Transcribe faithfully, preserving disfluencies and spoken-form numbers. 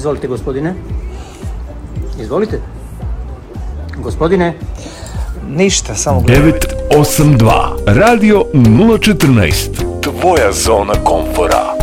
Izvolite, gospodine. Izvolite. Gospodine. Ništa, samo devet osam dva Radio nula četrnaest. Tvoja zona komfora.